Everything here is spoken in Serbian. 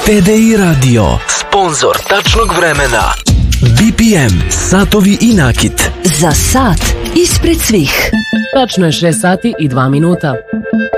TDI Radio, sponzor tačnog vremena. BPM, satovi i nakit. Za sat ispred svih. Tačno je 6 sati i 2 minuta.